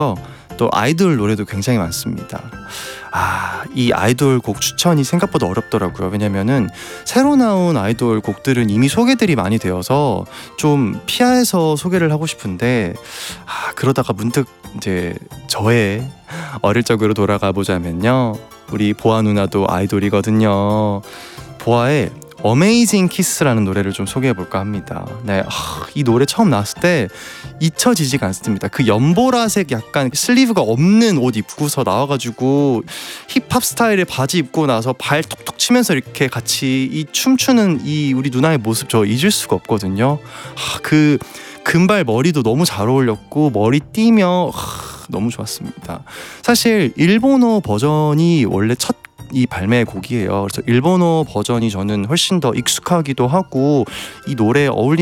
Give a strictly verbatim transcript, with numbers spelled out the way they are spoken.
또 아이돌 노래도 굉장히 많습니다. 아, 이 아이돌 곡 추천이 생각보다 어렵더라고요. 왜냐면은 새로 나온 아이돌 곡들은 이미 소개들이 많이 되어서 좀 피해서 소개를 하고 싶은데, 아, 그러다가 문득 이제 저의 어릴 적으로 돌아가 보자면요, 우리 보아 누나도 아이돌이거든요. 보아의 어메이징 키스라는 노래를 좀 소개해볼까 합니다. 네, 하, 이 노래 처음 나왔을 때 잊혀지지가 않습니다. 그 연보라색 약간 슬리브가 없는 옷 입고서 나와가지고 힙합 스타일의 바지 입고 나서 발 톡톡 치면서 이렇게 같이 이 춤추는 이 우리 누나의 모습, 저 잊을 수가 없거든요. 하, 그 금발 머리도 너무 잘 어울렸고 머리 띠며 하, 너무 좋았습니다. 사실 일본어 버전이 원래 첫 이 발매 곡이에요. 그래서 일본어 버전이 저는 훨씬 더 익숙하기도 하고 이 노래에 어울리는